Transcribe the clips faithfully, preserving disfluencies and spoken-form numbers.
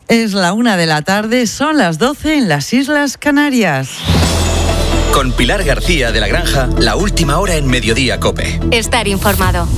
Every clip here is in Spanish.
Es la una de la tarde, son las doce en las Islas Canarias. Con Pilar García de la Granja, la última hora en Mediodía COPE. Estar informado.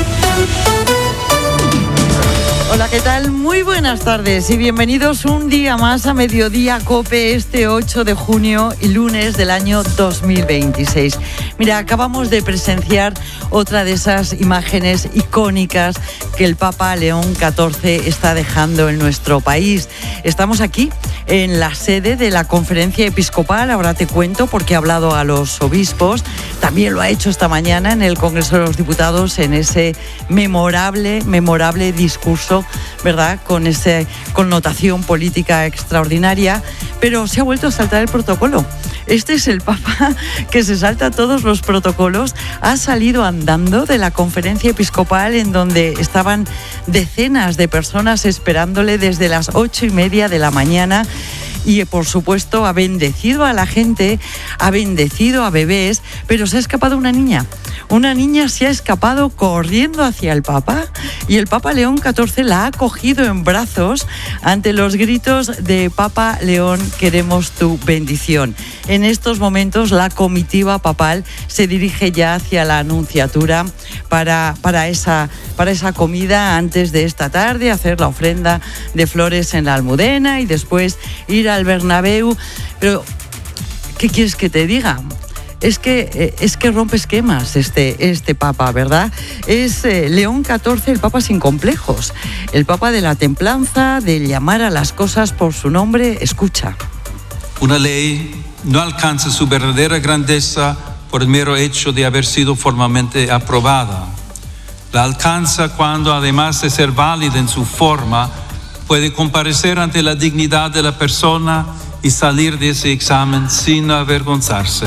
Hola, ¿qué tal? Muy buenas tardes y bienvenidos un día más a Mediodía COPE este ocho de junio y lunes del año dos mil veintiséis. Mira, acabamos de presenciar otra de esas imágenes icónicas que el Papa León catorce está dejando en nuestro país. Estamos aquí en la sede de la Conferencia Episcopal, ahora te cuento porque ha hablado a los obispos, también lo ha hecho esta mañana en el Congreso de los Diputados en ese memorable, memorable discurso, ¿verdad?, con esa connotación política extraordinaria, pero se ha vuelto a saltar el protocolo. Este es el Papa que se salta todos los protocolos, ha salido andando de la Conferencia Episcopal en donde estaban decenas de personas esperándole desde las ocho y media de la mañana. Y, por supuesto, ha bendecido a la gente, ha bendecido a bebés, pero se ha escapado una niña. Una niña se ha escapado corriendo hacia el Papa y el Papa León catorce la ha cogido en brazos ante los gritos de Papa León, queremos tu bendición. En estos momentos la comitiva papal se dirige ya hacia la Anunciatura para, para, esa, para esa comida antes de esta tarde, hacer la ofrenda de flores en la Almudena y después ir al Bernabéu. Pero, ¿qué quieres que te diga? Es que, es que rompe esquemas este, este Papa, ¿verdad? Es eh, León catorce, el Papa sin complejos, el Papa de la templanza, de llamar a las cosas por su nombre. Escucha. Una ley no alcanza su verdadera grandeza por el mero hecho de haber sido formalmente aprobada. La alcanza cuando, además de ser válida en su forma, puede comparecer ante la dignidad de la persona y salir de ese examen sin avergonzarse.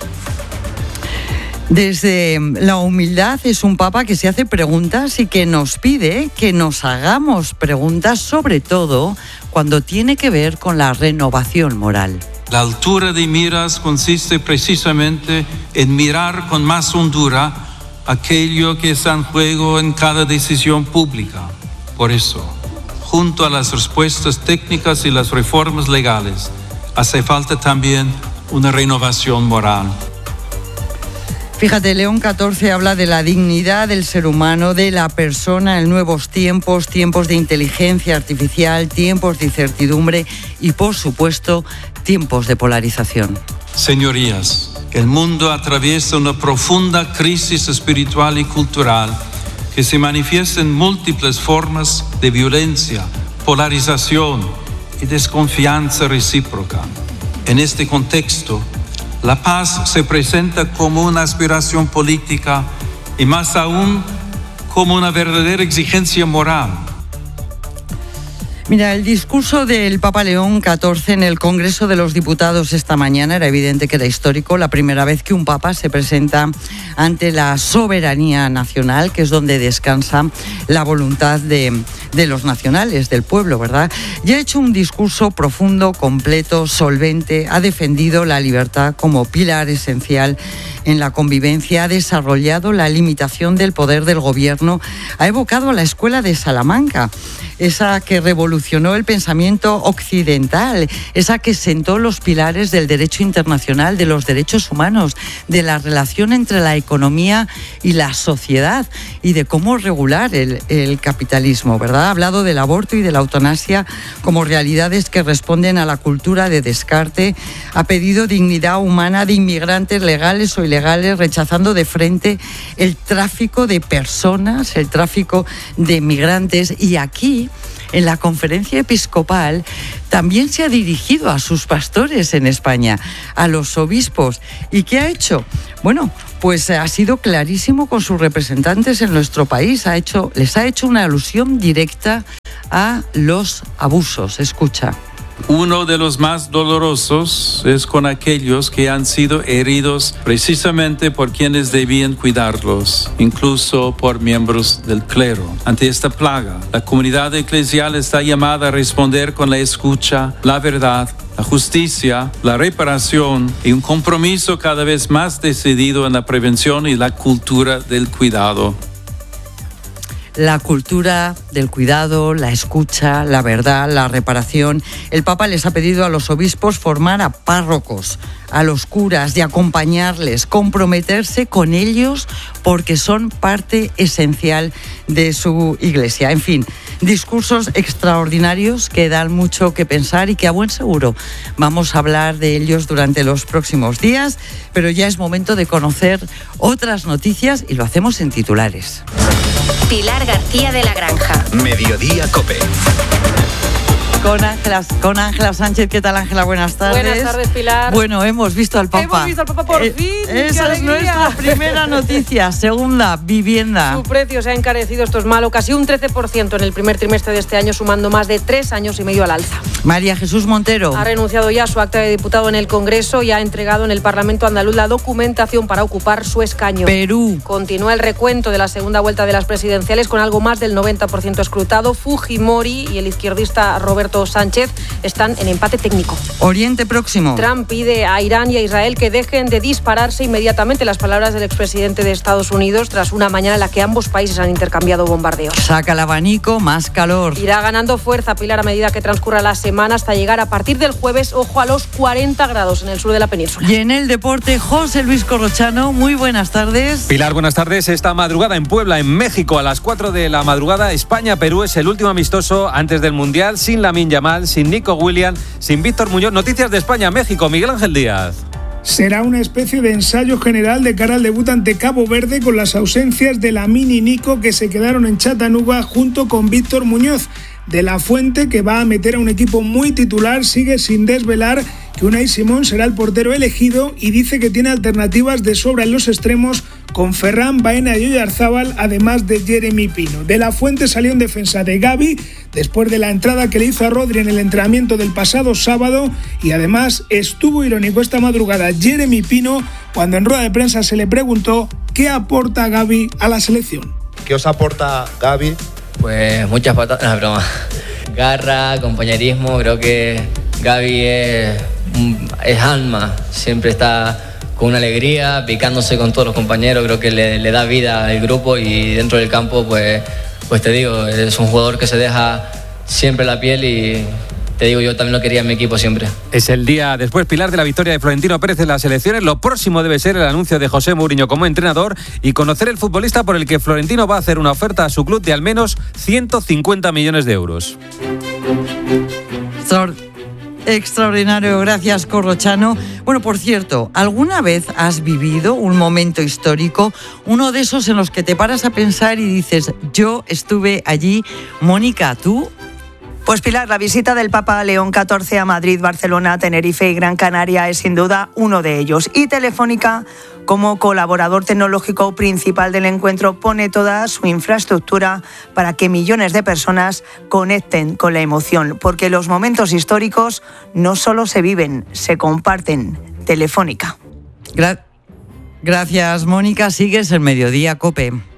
Desde la humildad es un Papa que se hace preguntas y que nos pide que nos hagamos preguntas, sobre todo cuando tiene que ver con la renovación moral. La altura de miras consiste precisamente en mirar con más hondura aquello que está en juego en cada decisión pública. Por eso, junto a las respuestas técnicas y las reformas legales, hace falta también una renovación moral. Fíjate, León catorce habla de la dignidad del ser humano, de la persona en nuevos tiempos, tiempos de inteligencia artificial, tiempos de incertidumbre y, por supuesto, tiempos de polarización. Señorías, el mundo atraviesa una profunda crisis espiritual y cultural que se manifiesta en múltiples formas de violencia, polarización y desconfianza recíproca. En este contexto, la paz se presenta como una aspiración política y más aún como una verdadera exigencia moral. Mira, el discurso del Papa León catorce en el Congreso de los Diputados esta mañana era evidente que era histórico, la primera vez que un Papa se presenta ante la soberanía nacional, que es donde descansa la voluntad de, de los nacionales, del pueblo, ¿verdad? Y ha hecho un discurso profundo, completo, solvente, ha defendido la libertad como pilar esencial en la convivencia, ha desarrollado la limitación del poder del gobierno, ha evocado a la escuela de Salamanca, esa que revolucionó el pensamiento occidental, esa que sentó los pilares del derecho internacional, de los derechos humanos, de la relación entre la economía y la sociedad y de cómo regular el, el capitalismo, ¿verdad? Ha hablado del aborto y de la eutanasia como realidades que responden a la cultura de descarte, ha pedido dignidad humana de inmigrantes legales o ilegales, rechazando de frente el tráfico de personas, el tráfico de migrantes. Y aquí, en la Conferencia Episcopal, también se ha dirigido a sus pastores en España, a los obispos. ¿Y qué ha hecho? Bueno, pues ha sido clarísimo con sus representantes en nuestro país. Ha hecho, les ha hecho una alusión directa a los abusos. Escucha. Uno de los más dolorosos es con aquellos que han sido heridos precisamente por quienes debían cuidarlos, incluso por miembros del clero. Ante esta plaga, la comunidad eclesial está llamada a responder con la escucha, la verdad, la justicia, la reparación y un compromiso cada vez más decidido en la prevención y la cultura del cuidado. la cultura del cuidado, la escucha, la verdad, la reparación. El Papa les ha pedido a los obispos formar a párrocos, a los curas y acompañarles, comprometerse con ellos porque son parte esencial de su iglesia. En fin, discursos extraordinarios que dan mucho que pensar y que a buen seguro vamos a hablar de ellos durante los próximos días, pero ya es momento de conocer otras noticias y lo hacemos en titulares. Pilar García de la Granja. Mediodía COPE. Con Ángela, con Ángela Sánchez. ¿Qué tal, Ángela? Buenas tardes. Buenas tardes, Pilar. Bueno, hemos visto al Papa. Hemos visto al Papa por eh, fin. Esa es nuestra primera noticia. Segunda, vivienda. Su precio se ha encarecido, esto es malo, casi un trece por ciento en el primer trimestre de este año, sumando más de tres años y medio al alza. María Jesús Montero. Ha renunciado ya a su acta de diputado en el Congreso y ha entregado en el Parlamento andaluz la documentación para ocupar su escaño. Perú. Continúa el recuento de la segunda vuelta de las presidenciales con algo más del noventa por ciento escrutado. Fujimori y el izquierdista Roberto Sánchez están en empate técnico. Oriente Próximo. Trump pide a Irán y a Israel que dejen de dispararse inmediatamente, las palabras del expresidente de Estados Unidos tras una mañana en la que ambos países han intercambiado bombardeos. Saca el abanico, más calor. Irá ganando fuerza, Pilar, a medida que transcurra la semana hasta llegar a partir del jueves, ojo, a los cuarenta grados en el sur de la península. Y en el deporte, José Luis Corrochano, muy buenas tardes. Pilar, buenas tardes. Esta madrugada en Puebla, en México, a las cuatro de la madrugada, España-Perú es el último amistoso antes del Mundial, sin Lamine Yamal, sin Nico Williams, sin Víctor Muñoz. Noticias de España-México, Miguel Ángel Díaz. Será una especie de ensayo general de cara al debut ante Cabo Verde, con las ausencias de Lamine y Nico, que se quedaron en Chattanooga junto con Víctor Muñoz. De la Fuente, que va a meter a un equipo muy titular, sigue sin desvelar que Unai Simón será el portero elegido y dice que tiene alternativas de sobra en los extremos con Ferran, Baena y Oyarzábal, además de Jeremy Pino. De la Fuente salió en defensa de Gavi después de la entrada que le hizo a Rodri en el entrenamiento del pasado sábado, y además estuvo irónico esta madrugada Jeremy Pino cuando en rueda de prensa se le preguntó qué aporta Gavi a la selección. ¿Qué os aporta Gavi? Pues muchas patadas, no, broma. Garra, compañerismo, creo que Gavi es, es alma, siempre está con una alegría, picándose con todos los compañeros, creo que le, le da vida al grupo, y dentro del campo, pues, pues te digo, es un jugador que se deja siempre la piel, y te digo, yo también lo quería en mi equipo siempre. Es el día después, Pilar, de la victoria de Florentino Pérez en las elecciones. Lo próximo debe ser el anuncio de José Mourinho como entrenador y conocer el futbolista por el que Florentino va a hacer una oferta a su club de al menos ciento cincuenta millones de euros. Extraordinario, gracias, Corrochano. Bueno, por cierto, ¿alguna vez has vivido un momento histórico, uno de esos en los que te paras a pensar y dices, yo estuve allí? Mónica, ¿tú? Pues Pilar, la visita del Papa León catorce a Madrid, Barcelona, Tenerife y Gran Canaria es sin duda uno de ellos. Y Telefónica, como colaborador tecnológico principal del encuentro, pone toda su infraestructura para que millones de personas conecten con la emoción, porque los momentos históricos no solo se viven, se comparten. Telefónica. Gra- Gracias, Mónica. Sigues el Mediodía COPE.